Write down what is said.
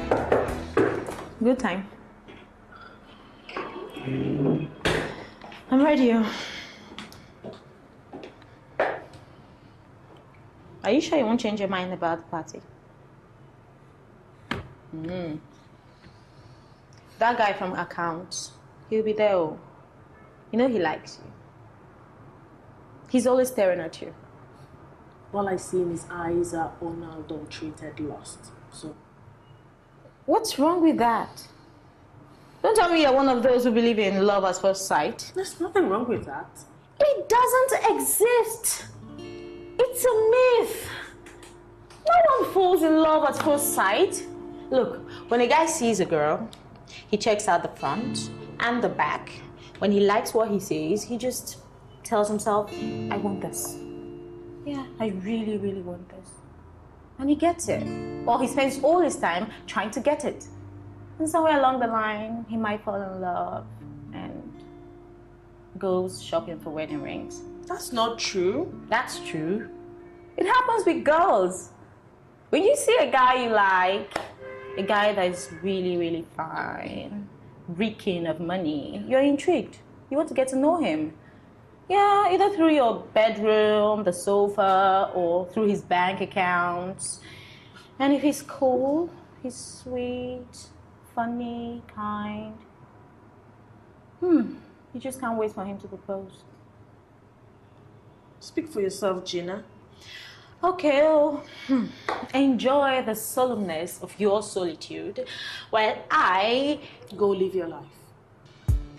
Good time. I'm ready. Are you sure you won't change your mind about the party? That guy from accounts, he'll be there. Oh. You know he likes you. He's always staring at you. All I see in his eyes are unadulterated lust. So, what's wrong with that? Don't tell me you're one of those who believe in love at first sight. There's nothing wrong with that. It doesn't exist. It's a myth. No one falls in love at first sight. Look, when a guy sees a girl, he checks out the front and the back. When he likes what he sees, he just tells himself, I want this. Yeah, I really, really want this. And he gets it. Well, he spends all his time trying to get it. And somewhere along the line, he might fall in love and goes shopping for wedding rings. That's not true. That's true. It happens with girls. When you see a guy you like, a guy that is really, really fine, reeking of money, you're intrigued. You want to get to know him. Yeah, either through your bedroom, the sofa, or through his bank accounts. And if he's cool, he's sweet, funny, kind. You just can't wait for him to propose. Speak for yourself, Gina. Okay, enjoy the solemnness of your solitude while I go live your life.